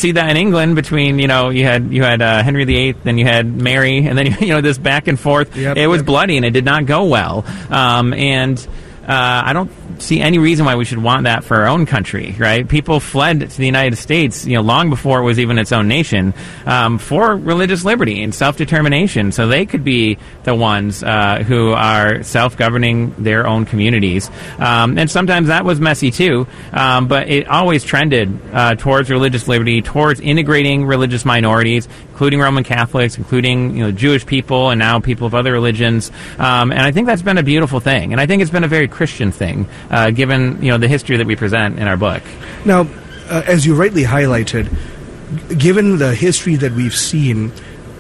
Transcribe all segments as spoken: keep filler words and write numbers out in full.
see that in England between, you know, you had you had uh, Henry the Eighth, then you had Mary, and then, you know, this back and forth. Yep, it was yep. bloody, and it did not go well. Um, and uh, I don't see any reason why we should want that for our own country, right? People fled to the United States, you know, long before it was even its own nation, um, for religious liberty and self-determination, so they could be the ones uh, who are self-governing their own communities. Um, and sometimes that was messy too, um, but it always trended uh, towards religious liberty, towards integrating religious minorities, including Roman Catholics, including, you know, Jewish people, and now people of other religions. Um, and I think that's been a beautiful thing, and I think it's been a very Christian thing. Uh, given, you know, the history that we present in our book. Now, uh, as you rightly highlighted, given the history that we've seen,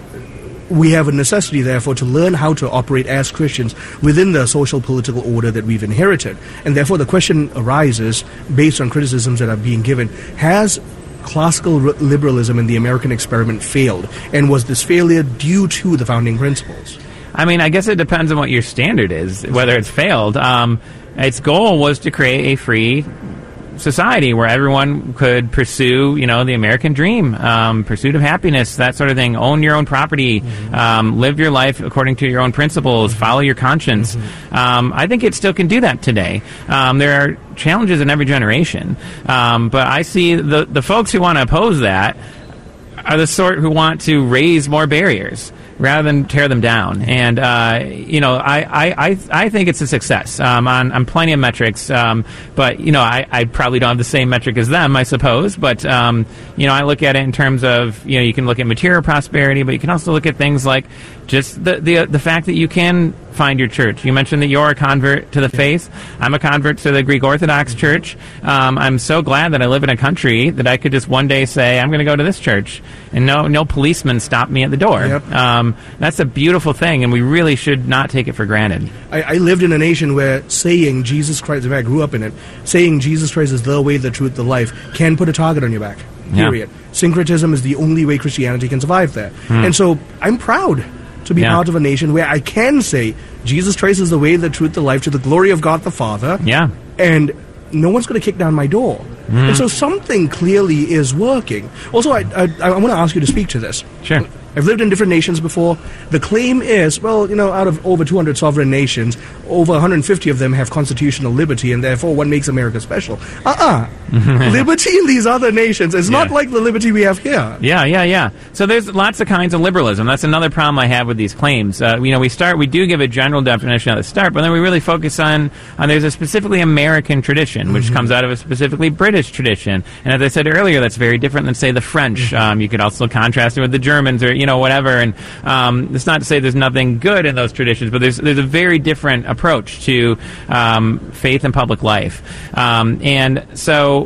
we have a necessity, therefore, to learn how to operate as Christians within the social political order that we've inherited. And therefore, the question arises, based on criticisms that are being given, has classical r- liberalism in the American experiment failed? And was this failure due to the founding principles? I mean, I guess it depends on what your standard is, whether it's failed. Um, its goal was to create a free society where everyone could pursue, you know, the American dream, um, pursuit of happiness, that sort of thing, own your own property, mm-hmm. um, live your life according to your own principles, follow your conscience. Mm-hmm. Um, I think it still can do that today. Um, there are challenges in every generation, um, but I see the, the folks who want to oppose that are the sort who want to raise more barriers rather than tear them down. And, uh, you know, I, I, I, I think it's a success um, on, on plenty of metrics. Um, but, you know, I, I probably don't have the same metric as them, I suppose. But, um, you know, I look at it in terms of, you know, you can look at material prosperity, but you can also look at things like just the, the, the fact that you can find your church. You mentioned that you're a convert to the faith. I'm a convert to the Greek Orthodox Church. Um, I'm so glad that I live in a country that I could just one day say, I'm going to go to this church, and no no policeman stopped me at the door. Yep. Um, that's a beautiful thing, and we really should not take it for granted. I, I lived in a nation where saying Jesus Christ, in fact, I grew up in it, saying Jesus Christ is the way, the truth, the life, can put a target on your back, period. Yeah. Syncretism is the only way Christianity can survive there. Hmm. And so I'm proud to be yeah. part of a nation where I can say Jesus Christ is the way, the truth, the life, to the glory of God the Father. Yeah. And no one's going to kick down my door. Mm. And so something clearly is working. Also, I, I, I want to ask you to speak to this. Sure. I've lived in different nations before. The claim is, well, you know, out of over two hundred sovereign nations, over one hundred fifty of them have constitutional liberty, and therefore what makes America special? Uh-uh. Liberty in these other nations is yeah. not like the liberty we have here. Yeah, yeah, yeah. So there's lots of kinds of liberalism. That's another problem I have with these claims. Uh, you know, we start, we do give a general definition at the start, but then we really focus on, on there's a specifically American tradition, which mm-hmm. comes out of a specifically British tradition. And as I said earlier, that's very different than, say, the French. Mm-hmm. Um, you could also contrast it with the Germans, or, you know, whatever. And um, it's not to say there's nothing good in those traditions, but there's there's a very different approach to um, faith and public life. Um, and so,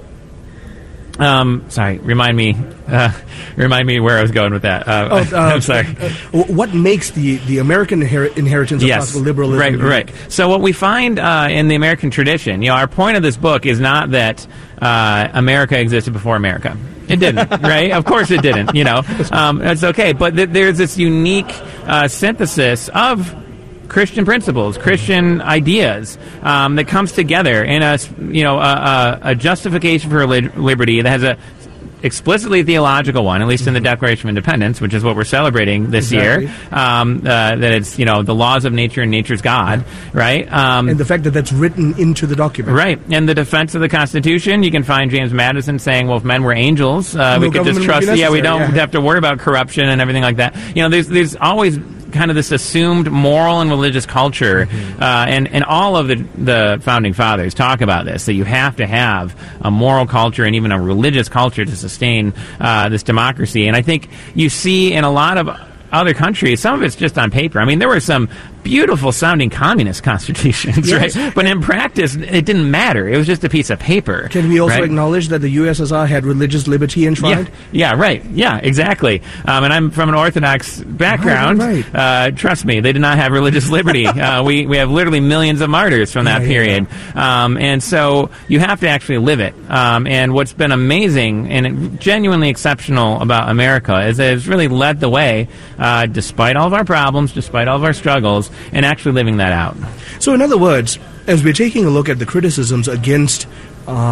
um, sorry, remind me, uh, remind me where I was going with that. Uh, oh, uh, I'm sorry. Uh, what makes the, the American inher- inheritance of yes, classical liberalism? Right, right. So what we find uh, in the American tradition, you know, our point of this book is not that uh, America existed before America. It didn't, right? Of course it didn't, you know. Um, it's okay. But th- there's this unique uh, synthesis of Christian principles, Christian ideas um, that comes together in a, you know, a, a, a justification for li- liberty that has a explicitly theological one, at least in the Declaration of Independence, which is what we're celebrating this exactly. year, um, uh, that it's, you know, the laws of nature and nature's God, right? Um, and the fact that that's written into the document. Right. And the defense of the Constitution, you can find James Madison saying, well, if men were angels, uh, no we could just trust, yeah, we don't yeah. have to worry about corruption and everything like that. You know, there's there's always kind of this assumed moral and religious culture, mm-hmm. uh, and, and all of the, the founding fathers talk about this, that you have to have a moral culture and even a religious culture to sustain uh, this democracy. And I think you see in a lot of other countries, some of it's just on paper. I mean, there were some beautiful sounding communist constitutions, yes. right? But in practice, it didn't matter. It was just a piece of paper. Can we also right? acknowledge that the U S S R had religious liberty enshrined? Yeah, yeah right. Yeah, exactly. Um, and I'm from an Orthodox background. Right, right. Uh, trust me, they did not have religious liberty. uh, we, we have literally millions of martyrs from that yeah, period. Yeah. Um, and so you have to actually live it. Um, and what's been amazing and genuinely exceptional about America is that it's really led the way, uh, despite all of our problems, despite all of our struggles, and actually living that out. So in other words, as we're taking a look at the criticisms against uh,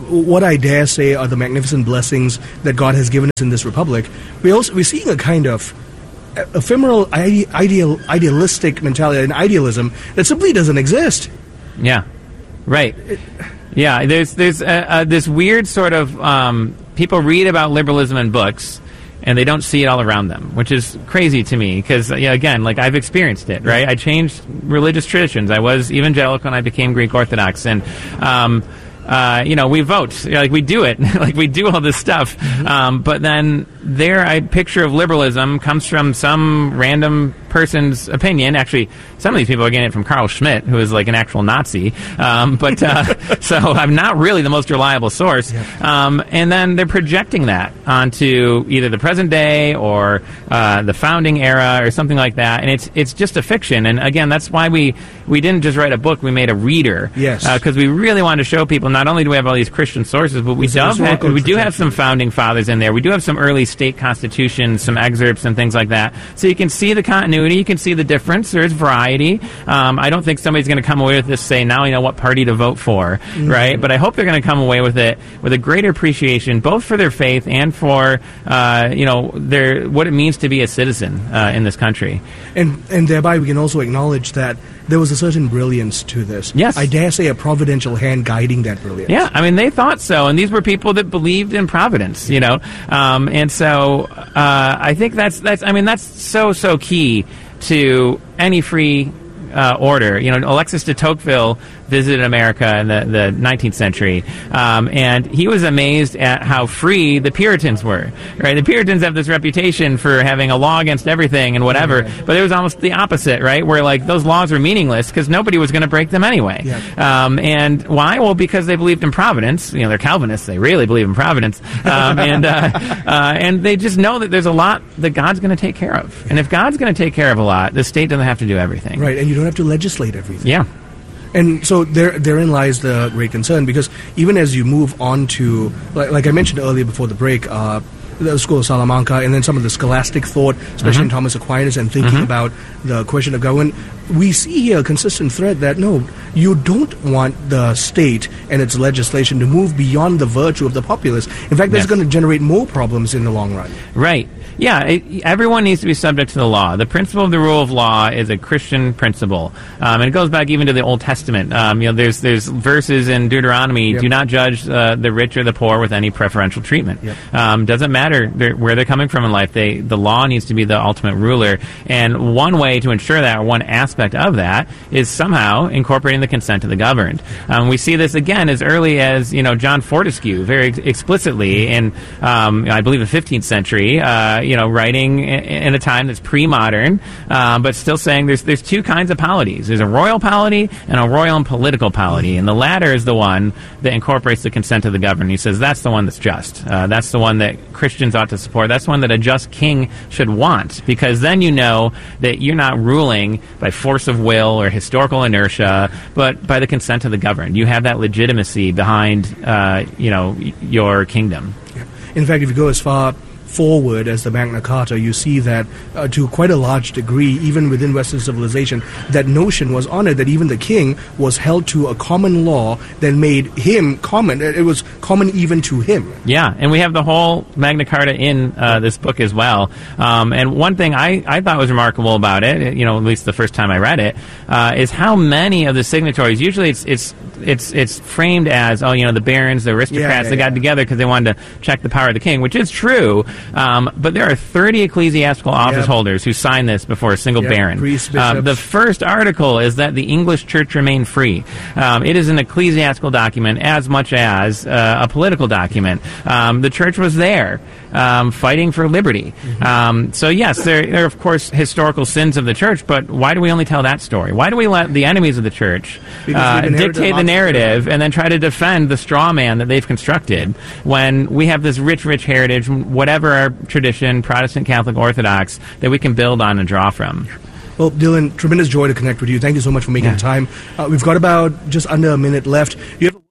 what I dare say are the magnificent blessings that God has given us in this republic, we also we're seeing a kind of ephemeral, ide- ideal, idealistic mentality, an idealism that simply doesn't exist. Yeah, right. Yeah, there's there's uh, uh, this weird sort of um, people read about liberalism in books, and they don't see it all around them, which is crazy to me because, uh, yeah, again, like I've experienced it, right? I changed religious traditions. I was evangelical and I became Greek Orthodox, and um, uh, you know, we vote, like we do it, like we do all this stuff. Mm-hmm. Um, but then their I, picture of liberalism comes from some random person's opinion. Actually, some of these people are getting it from Carl Schmitt, who is like an actual Nazi. Um, but uh, so I'm not really the most reliable source. Yep. Um, and then they're projecting that onto either the present day or uh, the founding era or something like that. And it's it's just a fiction. And again, that's why we we didn't just write a book. We made a reader. Yes. Because uh, we really wanted to show people not only do we have all these Christian sources, but we do have, we do have some founding fathers in there. We do have some early state constitutions, some excerpts and things like that. So you can see the continuity. You can see the difference. There's variety. Um, I don't think somebody's going to come away with this say, now I know what party to vote for, mm-hmm. right? But I hope they're going to come away with it with a greater appreciation, both for their faith and for, uh, you know, their what it means to be a citizen uh, in this country. And and thereby we can also acknowledge that there was a certain brilliance to this. Yes. I dare say a providential hand guiding that brilliance. Yeah, I mean, they thought so, and these were people that believed in providence, you know. Um, and so uh, I think that's, that's, I mean, that's so, so key to any free uh, order. You know, Alexis de Tocqueville visited America in the, the nineteenth century, um, and he was amazed at how free the Puritans were. Right, the Puritans have this reputation for having a law against everything and whatever, yeah. but it was almost the opposite, right? Where like those laws were meaningless because nobody was going to break them anyway. Yeah. Um, and why? Well, because they believed in providence. You know, they're Calvinists; they really believe in providence, um, and uh, uh, and they just know that there's a lot that God's going to take care of. And if God's going to take care of a lot, the state doesn't have to do everything. Right, and you don't have to legislate everything. Yeah. And so there, therein lies the great concern, because even as you move on to, like, like I mentioned earlier before the break, uh, the School of Salamanca, and then some of the scholastic thought, especially mm-hmm. in Thomas Aquinas, and thinking mm-hmm. about the question of government, we see here a consistent thread that, no, you don't want the state and its legislation to move beyond the virtue of the populace. In fact, that's yes. going to generate more problems in the long run. Right. Yeah, it, everyone needs to be subject to the law. The principle of the rule of law is a Christian principle, um, and it goes back even to the Old Testament. Um, you know, there's there's verses in Deuteronomy: yep. do not judge uh, the rich or the poor with any preferential treatment. Yep. Um, doesn't matter they're, where they're coming from in life. They the law needs to be the ultimate ruler, and one way to ensure that, or one aspect of that, is somehow incorporating the consent of the governed. Um, we see this again as early as you know John Fortescue, very ex- explicitly in um, I believe the fifteenth century. Uh, you know, writing in a time that's pre-modern, uh, but still saying there's there's two kinds of polities. There's a royal polity and a royal and political polity, and the latter is the one that incorporates the consent of the governed. He says that's the one that's just. Uh, that's the one that Christians ought to support. That's the one that a just king should want, because then you know that you're not ruling by force of will or historical inertia, but by the consent of the governed. You have that legitimacy behind, uh, you know, your kingdom. In fact, if you go as far forward as the Magna Carta, you see that uh, to quite a large degree, even within Western civilization, that notion was honored, that even the king was held to a common law that made him common. It was common even to him. Yeah, and we have the whole Magna Carta in uh, this book as well. Um, and one thing I, I thought was remarkable about it, you know, at least the first time I read it, uh, is how many of the signatories, usually it's it's it's it's framed as, oh, you know, the barons, the aristocrats, yeah, yeah, they got yeah. together because they wanted to check the power of the king, which is true. Um, but there are thirty ecclesiastical office yep. holders who signed this before a single yep. baron. Priests, uh, the first article is that the English church remained free. Um, it is an ecclesiastical document as much as uh, a political document. Um, the church was there um, fighting for liberty. Mm-hmm. Um, so yes, there, there are of course historical sins of the church, but why do we only tell that story? Why do we let the enemies of the church uh, dictate the narrative and then try to defend the straw man that they've constructed when we have this rich, rich heritage, whatever our tradition, Protestant, Catholic, Orthodox, that we can build on and draw from? Well, Dylan, tremendous joy to connect with you. Thank you so much for making yeah. the time. Uh, we've got about just under a minute left. You have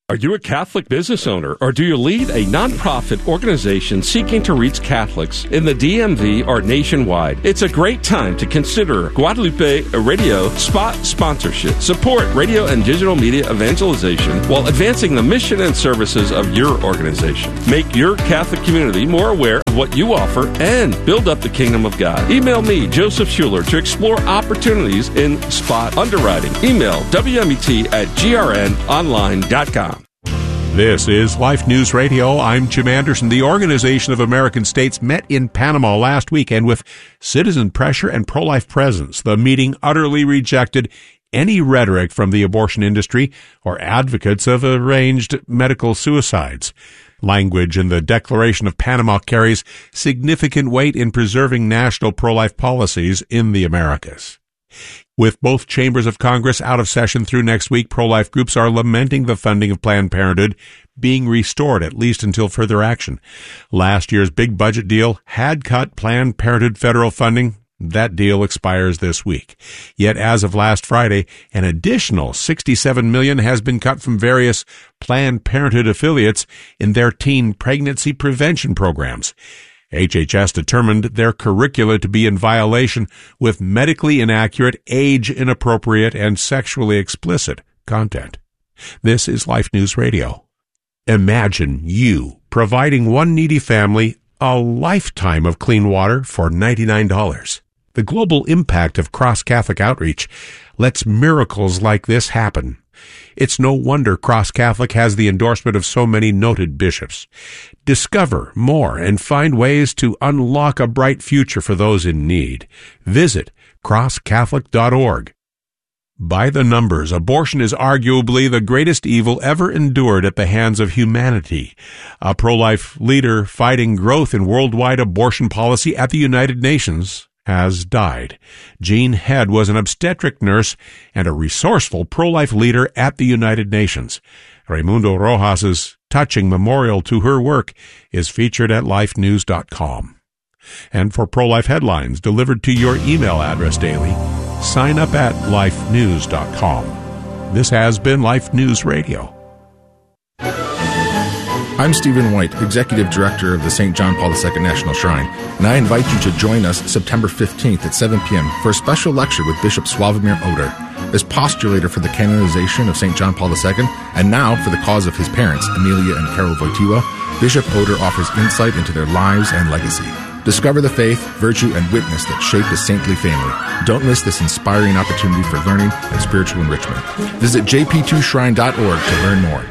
Are you a Catholic business owner, or do you lead a nonprofit organization seeking to reach Catholics in the D M V or nationwide? It's a great time to consider Guadalupe Radio spot sponsorship. Support radio and digital media evangelization while advancing the mission and services of your organization. Make your Catholic community more aware of what you offer and build up the kingdom of God. Email me, Joseph Schuler, to explore opportunities in spot underwriting. Email W M E T at G R N online dot com. This is Life News Radio. I'm Jim Anderson. The Organization of American States met in Panama last weekend with citizen pressure and pro-life presence. The meeting utterly rejected any rhetoric from the abortion industry or advocates of arranged medical suicides. Language in the Declaration of Panama carries significant weight in preserving national pro-life policies in the Americas. With both chambers of Congress out of session through next week, pro-life groups are lamenting the funding of Planned Parenthood being restored, at least until further action. Last year's big budget deal had cut Planned Parenthood federal funding. That deal expires this week. Yet as of last Friday, an additional sixty-seven million dollars has been cut from various Planned Parenthood affiliates in their teen pregnancy prevention programs. H H S determined their curricula to be in violation with medically inaccurate, age-inappropriate, and sexually explicit content. This is Life News Radio. Imagine you providing one needy family a lifetime of clean water for ninety-nine dollars. The global impact of cross-Catholic outreach lets miracles like this happen. It's no wonder Cross Catholic has the endorsement of so many noted bishops. Discover more and find ways to unlock a bright future for those in need. Visit cross catholic dot org. By the numbers, abortion is arguably the greatest evil ever endured at the hands of humanity. A pro-life leader fighting growth in worldwide abortion policy at the United Nations has died. Jean Head was an obstetric nurse and a resourceful pro-life leader at the United Nations. Raimundo Rojas's touching memorial to her work is featured at life news dot com. And for pro-life headlines delivered to your email address daily, sign up at life news dot com. This has been Life News Radio. I'm Stephen White, Executive Director of the Saint John Paul the Second National Shrine, and I invite you to join us September fifteenth at seven p.m. for a special lecture with Bishop Sławomir Oder. As postulator for the canonization of Saint John Paul the Second, and now for the cause of his parents, Amelia and Carol Wojtyła, Bishop Oder offers insight into their lives and legacy. Discover the faith, virtue, and witness that shaped a saintly family. Don't miss this inspiring opportunity for learning and spiritual enrichment. Visit j p two shrine dot org to learn more.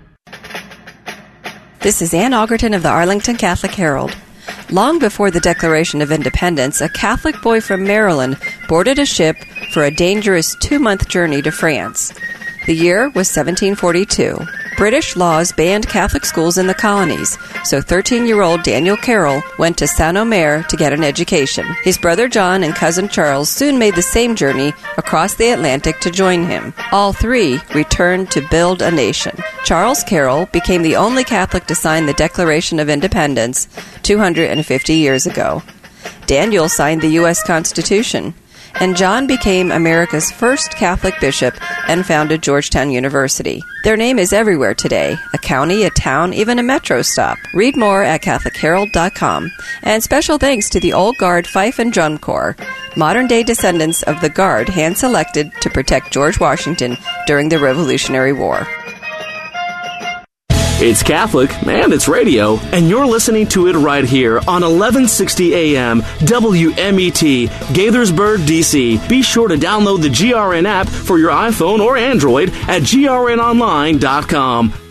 This is Ann Augerton of the Arlington Catholic Herald. Long before the Declaration of Independence, a Catholic boy from Maryland boarded a ship for a dangerous two-month journey to France. The year was seventeen forty-two. British laws banned Catholic schools in the colonies, so thirteen-year-old Daniel Carroll went to Saint-Omer to get an education. His brother John and cousin Charles soon made the same journey across the Atlantic to join him. All three returned to build a nation. Charles Carroll became the only Catholic to sign the Declaration of Independence two hundred fifty years ago. Daniel signed the U S Constitution, and John became America's first Catholic bishop and founded Georgetown University. Their name is everywhere today, a county, a town, even a metro stop. Read more at catholic herald dot com. And special thanks to the Old Guard Fife and Drum Corps, modern-day descendants of the Guard hand-selected to protect George Washington during the Revolutionary War. It's Catholic, and it's radio, and you're listening to it right here on eleven sixty A M W M E T, Gaithersburg, D C. Be sure to download the G R N app for your iPhone or Android at G R N online dot com.